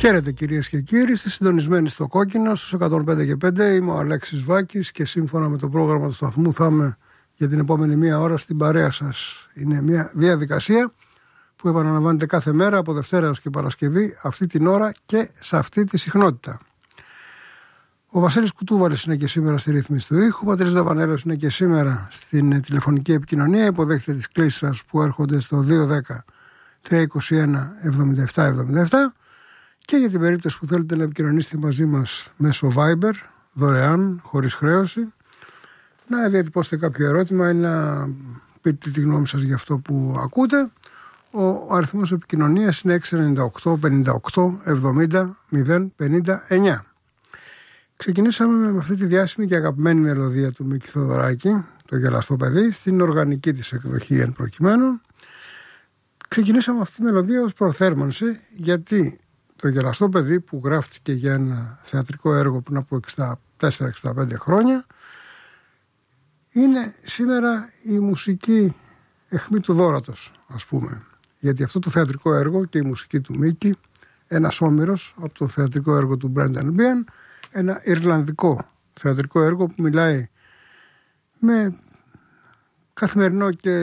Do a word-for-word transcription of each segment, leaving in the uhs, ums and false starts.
Χαίρετε κυρίες και κύριοι, είστε συντονισμένοι στο Κόκκινο στους εκατόν πέντε και πέντε. Είμαι ο Αλέξης Βάκης και σύμφωνα με το πρόγραμμα του σταθμού θα είμαι για την επόμενη μία ώρα στην παρέα σας. Είναι μια διαδικασία που επαναλαμβάνεται κάθε μέρα από Δευτέρα έως και Παρασκευή αυτή την ώρα και σε αυτή τη συχνότητα. Ο Βασίλης Κουτούβαλης είναι και σήμερα στη ρύθμιση του ήχου, ο Πατρίς Δαβανέλος είναι και σήμερα στην τηλεφωνική επικοινωνία. Υποδέχεται τις κλήσεις σας που έρχονται στο δύο δέκα τριακόσια είκοσι ένα εβδομήντα επτά εβδομήντα επτά. Και για την περίπτωση που θέλετε να επικοινωνήσετε μαζί μας μέσω Viber, δωρεάν, χωρίς χρέωση, να διατυπώσετε κάποιο ερώτημα ή να πείτε τη γνώμη σας για αυτό που ακούτε. Ο αριθμός επικοινωνίας είναι έξι εννιά οκτώ πενήντα οκτώ εβδομήντα μηδέν πενήντα εννιά. Ξεκινήσαμε με αυτή τη διάσημη και αγαπημένη μελωδία του Μίκη Θοδωράκη, το γελαστό παιδί, στην οργανική της εκδοχή εν προκειμένου. Ξεκινήσαμε αυτή τη μελωδία ως προθέρμανση, γιατί το γελαστό παιδί που γράφτηκε για ένα θεατρικό έργο πριν από εξήντα τέσσερα εξήντα πέντε χρόνια είναι σήμερα η μουσική αιχμή του δώρατος, ας πούμε. Γιατί αυτό το θεατρικό έργο και η μουσική του Μίκη, ένας όμηρος από το θεατρικό έργο του Brendan Behan, ένα ιρλανδικό θεατρικό έργο που μιλάει με καθημερινό και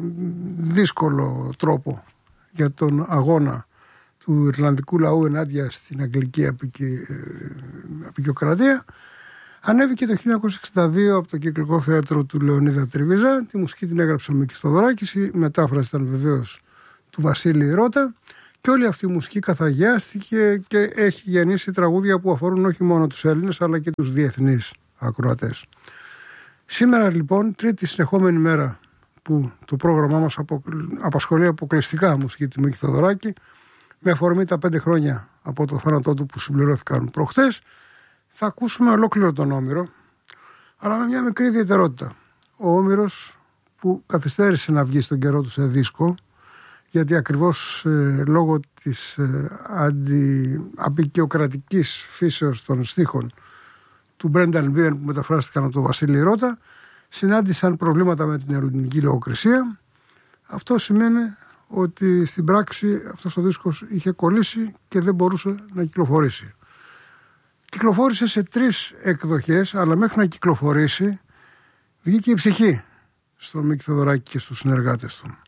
δύσκολο τρόπο για τον αγώνα του Ιρλανδικού λαού ενάντια στην αγγλική αποικιοκρατία. Ανέβηκε το χίλια εννιακόσια εξήντα δύο από το Κυκλικό Θέατρο του Λεωνίδα Τριβιζά. Τη μουσική την έγραψε ο Μίκης Θοδωράκης, η μετάφραση ήταν βεβαίως του Βασίλη Ρώτα, και όλη αυτή η μουσική καθαγιάστηκε και έχει γεννήσει τραγούδια που αφορούν όχι μόνο τους Έλληνες αλλά και τους διεθνείς ακροατές. Σήμερα λοιπόν, τρίτη συνεχόμενη μέρα που το πρόγραμμά μας απασχολεί αποκλειστικά μουσική του Μίκη Θοδωράκη, με αφορμή τα πέντε χρόνια από το θάνατό του που συμπληρώθηκαν προχτές, θα ακούσουμε ολόκληρο τον Όμηρο, αλλά με μια μικρή ιδιαιτερότητα. Ο Όμηρος που καθυστέρησε να βγει στον καιρό του σε δίσκο, γιατί ακριβώς ε, λόγω της ε, αντιαπικιοκρατικής φύσεως των στίχων του Brendan Behan που μεταφράστηκαν από τον Βασίλη Ρώτα, συνάντησαν προβλήματα με την ελληνική λογοκρισία. Αυτό σημαίνει ότι στην πράξη αυτός ο δίσκος είχε κολλήσει και δεν μπορούσε να κυκλοφορήσει. Κυκλοφόρησε σε τρεις εκδοχές, αλλά μέχρι να κυκλοφορήσει βγήκε η ψυχή στον Μίκη Θοδωράκη και στους συνεργάτες του.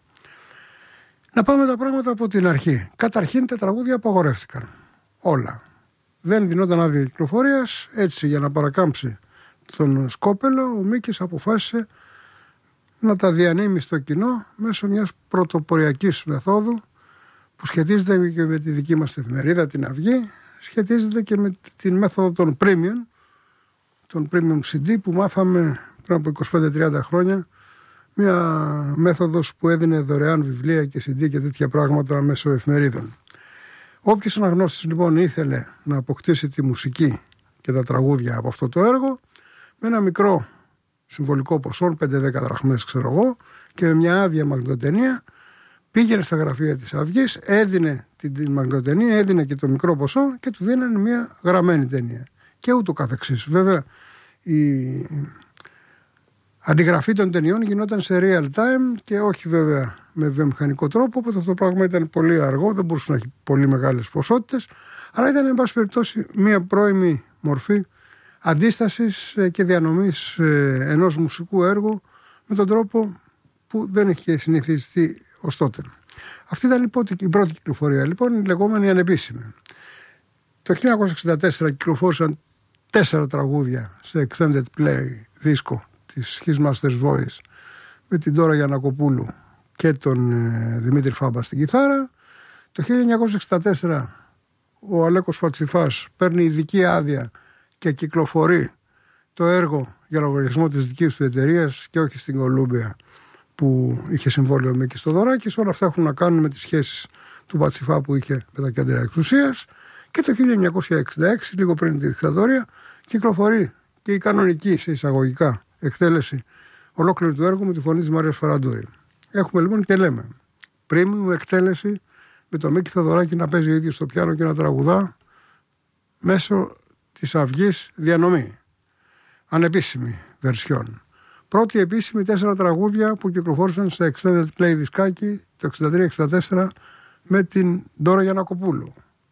Να πάμε τα πράγματα από την αρχή. Καταρχήν τα τραγούδια απαγορεύτηκαν. Όλα. Δεν δινόταν άδεια κυκλοφορίας. Έτσι, για να παρακάμψει τον σκόπελο, ο Μίκης αποφάσισε να τα διανύμει στο κοινό μέσω μιας πρωτοποριακής μεθόδου που σχετίζεται και με τη δική μας εφημερίδα, την Αυγή, σχετίζεται και με την μέθοδο των premium, των premium σι ντι που μάθαμε πριν από είκοσι πέντε τριάντα χρόνια, μια μέθοδος που έδινε δωρεάν βιβλία και σι ντι και τέτοια πράγματα μέσω εφημερίδων. Όποιος αναγνώστης λοιπόν ήθελε να αποκτήσει τη μουσική και τα τραγούδια από αυτό το έργο, με ένα μικρό συμβολικό ποσό, πέντε δέκα δραχμές ξέρω εγώ, και με μια άδεια μαγνητοτενία, πήγαινε στα γραφεία της Αυγής, έδινε την μαγνητοτενία, έδινε και το μικρό ποσό και του δίνανε μια γραμμένη ταινία. Και ούτω καθεξής. Βέβαια, η αντιγραφή των ταινιών γινόταν σε real time και όχι βέβαια με βιομηχανικό τρόπο, οπότε αυτό το πράγμα ήταν πολύ αργό, δεν μπορούσε να έχει πολύ μεγάλες ποσότητες, αλλά ήταν εν πάση περιπτώσει μια πρώιμη μορφή αντίστασης και διανομής ενός μουσικού έργου με τον τρόπο που δεν είχε συνηθιστεί ως τότε. Αυτή ήταν λοιπόν η πρώτη κυκλοφορία, λοιπόν, η λεγόμενη ανεπίσημη. Το χίλια εννιακόσια εξήντα τέσσερα κυκλοφόρησαν τέσσερα τραγούδια σε extended play δίσκο της His Master's Voice με την Ντόρα Γιαννακοπούλου και τον ε, Δημήτρη Φάμπα στην κιθάρα. Το χίλια εννιακόσια εξήντα τέσσερα ο Αλέκος Φατσιφάς παίρνει ειδική άδεια και κυκλοφορεί το έργο για λογαριασμό της δικής του εταιρείας και όχι στην Κολούμπια που είχε συμβόλαιο ο Μίκης Θοδωράκης. Όλα αυτά έχουν να κάνουν με τις σχέσεις του Πατσιφά που είχε με τα κέντρα εξουσίας. Και το χίλια εννιακόσια εξήντα έξι, λίγο πριν τη δικτατορία, κυκλοφορεί και η κανονική σε εισαγωγικά εκτέλεση ολόκληρου του έργου με τη φωνή της Μαρίας Φαραντούρη. Έχουμε λοιπόν και λέμε πρίμηνου εκτέλεση με τον Μίκη Θοδωράκη να παίζει ο ίδιος στο πιάνο και να τραγουδά μέσω της Αυγής διανομή. Ανεπίσημη βερσιόν. Πρώτη επίσημη τέσσερα τραγούδια που κυκλοφόρησαν σε extended play δισκάκι το εξήντα τρία εξήντα τέσσερα με την Ντόρα Γιαννακοπούλου.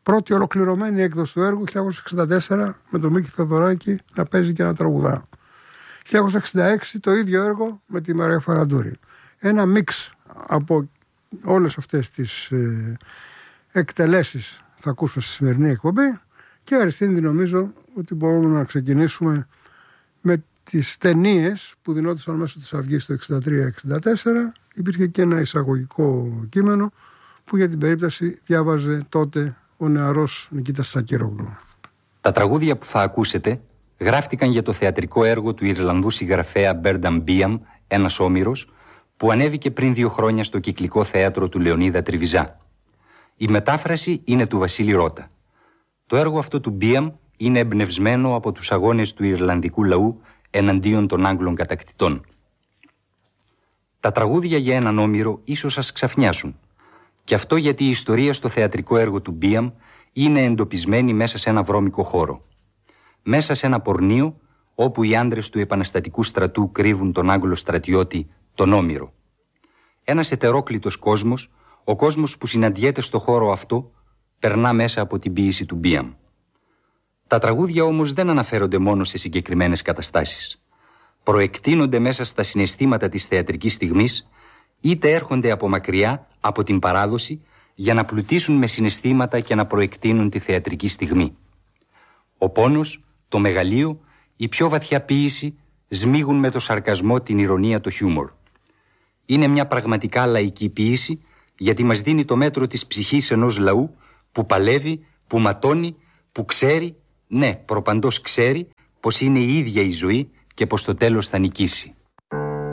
πρώτη ολοκληρωμένη έκδοση του έργου χίλια εννιακόσια εξήντα τέσσερα με τον Μίκη Θεοδωράκη να παίζει και να τραγουδά. χίλια εννιακόσια εξήντα έξι το ίδιο έργο με τη Μαρία Φαραντούρη. Ένα μίξ από όλες αυτές τις ε, εκτελέσεις θα ακούσουμε στη σημερινή εκπομπή και Αριστίνη νομίζω ότι μπορούμε να ξεκινήσουμε με τις ταινίες που δινόντουσαν μέσω της Αυγής το εξήντα τρία εξήντα τέσσερα. Υπήρχε και ένα εισαγωγικό κείμενο που για την περίπτωση διάβαζε τότε ο νεαρός Νικήτας Σακύρογλου. Τα τραγούδια που θα ακούσετε γράφτηκαν για το θεατρικό έργο του Ιρλανδού συγγραφέα Μπέρνταν Μπίαμ, Ένας Όμηρος, που ανέβηκε πριν δύο χρόνια στο Κυκλικό Θέατρο του Λεωνίδα Τριβιζά. Η μετάφραση είναι του Βασίλη Ρώτα. Το έργο αυτό του Μπίαμ είναι εμπνευσμένο από τους αγώνες του Ιρλανδικού λαού εναντίον των Άγγλων κατακτητών. Τα τραγούδια για έναν Όμηρο ίσως σας ξαφνιάσουν. Και αυτό γιατί η ιστορία στο θεατρικό έργο του Μπίαμ είναι εντοπισμένη μέσα σε ένα βρώμικο χώρο. Μέσα σε ένα πορνείο όπου οι άντρες του επαναστατικού στρατού κρύβουν τον Άγγλο στρατιώτη, τον Όμηρο. Ένας ετερόκλητος κόσμος, ο κόσμος που συναντιέται στο χώρο αυτό, περνά μέσα από την ποίηση του Μπίαμ. Τα τραγούδια όμως δεν αναφέρονται μόνο σε συγκεκριμένες καταστάσεις. Προεκτείνονται μέσα στα συναισθήματα της θεατρικής στιγμής, είτε έρχονται από μακριά, από την παράδοση, για να πλουτίσουν με συναισθήματα και να προεκτείνουν τη θεατρική στιγμή. Ο πόνος, το μεγαλείο, η πιο βαθιά ποίηση σμίγουν με το σαρκασμό, την ηρωνία, το χιούμορ. Είναι μια πραγματικά λαϊκή ποίηση, γιατί μας δίνει το μέτρο της ψυχής ενός λαού που παλεύει, που ματώνει, που ξέρει, ναι, προπαντός ξέρει, πως είναι η ίδια η ζωή και πως στο τέλος θα νικήσει.